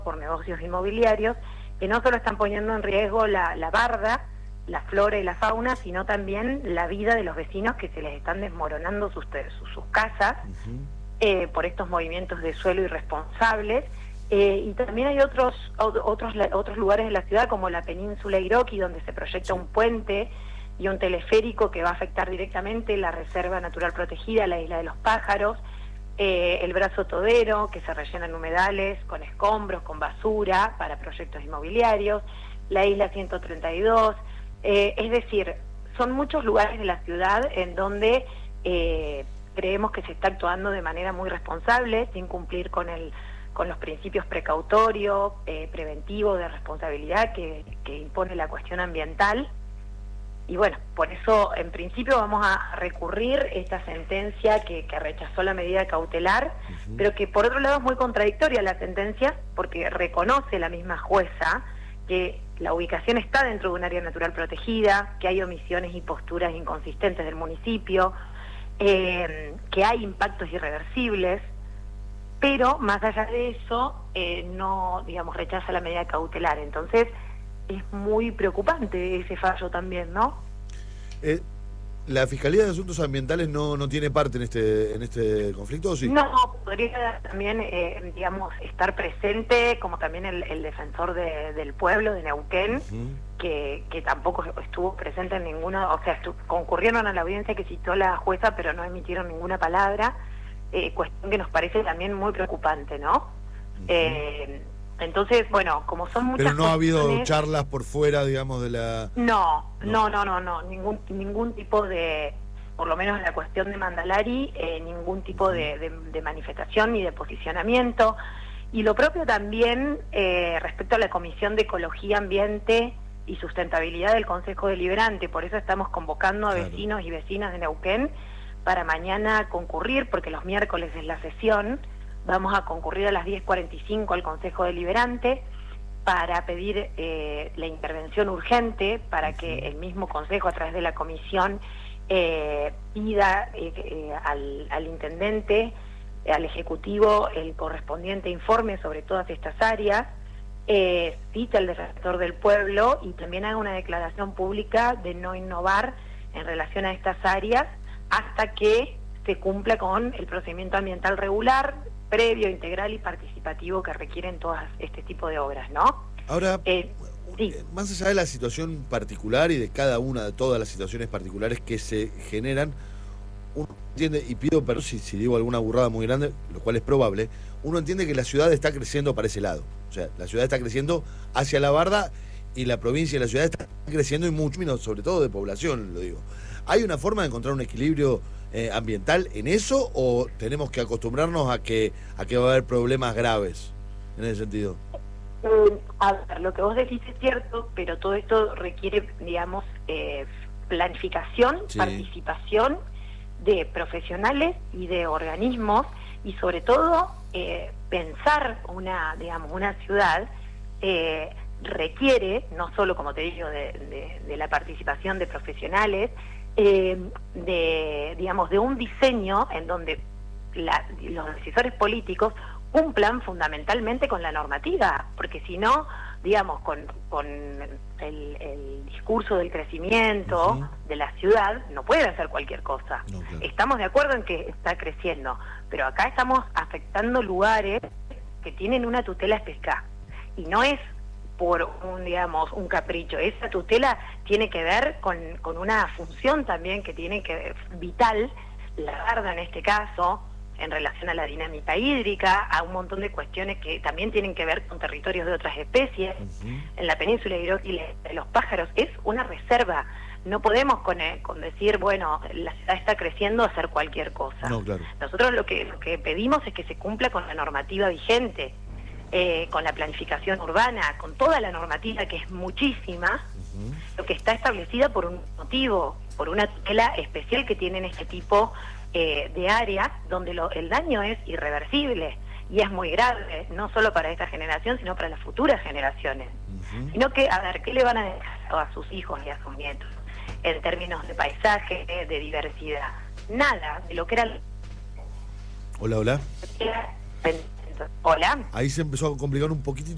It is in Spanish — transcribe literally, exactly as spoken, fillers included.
por negocios inmobiliarios que no solo están poniendo en riesgo la, la barda, la flora y la fauna, sino también la vida de los vecinos que se les están desmoronando sus, sus, sus casas uh-huh. eh, por estos movimientos de suelo irresponsables. Eh, y también hay otros, otros, otros lugares de la ciudad, como la península Iroqui, donde se proyecta un puente y un teleférico que va a afectar directamente la reserva natural protegida, la isla de los pájaros, eh, el brazo Todero, que se rellenan humedales con escombros, con basura para proyectos inmobiliarios, la isla ciento treinta y dos, eh, es decir, son muchos lugares de la ciudad en donde eh, creemos que se está actuando de manera muy responsable, sin cumplir con el con los principios precautorios, eh, preventivos, de responsabilidad que, que impone la cuestión ambiental. Y bueno, por eso en principio vamos a recurrir esta sentencia que, que rechazó la medida cautelar, uh-huh. pero que por otro lado es muy contradictoria la sentencia, porque reconoce la misma jueza que la ubicación está dentro de un área natural protegida, que hay omisiones y posturas inconsistentes del municipio, eh, que hay impactos irreversibles, pero más allá de eso, eh, no, digamos, rechaza la medida cautelar. Entonces, es muy preocupante ese fallo también, ¿no? Eh, ¿La Fiscalía de Asuntos Ambientales no, no tiene parte en este en este conflicto o sí? No, podría también, eh, digamos, estar presente, como también el, el defensor de, del pueblo de Neuquén, uh-huh. que, que tampoco estuvo presente en ninguna, o sea, estu- concurrieron a la audiencia que citó la jueza, pero no emitieron ninguna palabra. Eh, cuestión que nos parece también muy preocupante, ¿no? Uh-huh. Eh, entonces, bueno, como son muchas Pero no ha habido cuestiones... charlas por fuera, digamos, de la... No, no, no, no, no, ningún ningún tipo de, por lo menos en la cuestión de Mandalari, eh, ningún tipo uh-huh. de, de, de manifestación ni de posicionamiento. Y lo propio también eh, respecto a la Comisión de Ecología, Ambiente y Sustentabilidad del Consejo Deliberante. Por eso estamos convocando a claro. vecinos y vecinas de Neuquén para mañana concurrir, porque los miércoles es la sesión, vamos a concurrir a las diez cuarenta y cinco al Consejo Deliberante para pedir eh, la intervención urgente para que el mismo Consejo, a través de la Comisión, eh, pida eh, eh, al, al Intendente, eh, al Ejecutivo, el correspondiente informe sobre todas estas áreas, eh, cita al defensor del pueblo y también haga una declaración pública de no innovar en relación a estas áreas, hasta que se cumpla con el procedimiento ambiental regular, previo, integral y participativo que requieren todas este tipo de obras, ¿no? Ahora, eh, sí. más allá de la situación particular y de cada una de todas las situaciones particulares que se generan, uno entiende, y pido perdón si, si digo alguna burrada muy grande, lo cual es probable, uno entiende que la ciudad está creciendo para ese lado. O sea, la ciudad está creciendo hacia la barda y la provincia y la ciudad está creciendo y mucho, sobre todo de población, lo digo. ¿Hay una forma de encontrar un equilibrio eh, ambiental en eso o tenemos que acostumbrarnos a que a que va a haber problemas graves en ese sentido? Eh, a ver, lo que vos decís es cierto, pero todo esto requiere, digamos, eh, planificación, sí. participación de profesionales y de organismos y sobre todo eh, pensar una, digamos, una ciudad eh, requiere, no solo, como te digo, de, de, de la participación de profesionales, Eh, de, digamos, de un diseño en donde la, los decisores políticos cumplan fundamentalmente con la normativa, porque si no, digamos, con, con el, el discurso del crecimiento uh-huh. de la ciudad, no puede hacer cualquier cosa. No, claro. Estamos de acuerdo en que está creciendo, pero acá estamos afectando lugares que tienen una tutela especial, y no es por un, digamos, un capricho. Esa tutela tiene que ver con, con una función también que tiene que vital, la barda en este caso, en relación a la dinámica hídrica, a un montón de cuestiones que también tienen que ver con territorios de otras especies. Uh-huh. En la península Iroqui de los pájaros es una reserva. No podemos con, con decir, bueno, la ciudad está creciendo, hacer cualquier cosa. No, claro. Nosotros lo que, lo que pedimos es que se cumpla con la normativa vigente. Eh, con la planificación urbana, con toda la normativa que es muchísima, uh-huh. lo que está establecida por un motivo, por una tutela especial que tienen este tipo eh, de áreas donde lo, el daño es irreversible y es muy grave, no solo para esta generación, sino para las futuras generaciones. Uh-huh. Sino que, a ver, ¿qué le van a dejar a sus hijos y a sus nietos en términos de paisaje, de diversidad? Nada de lo que era... Hola, hola. Hola. Ahí se empezó a complicar un poquitito.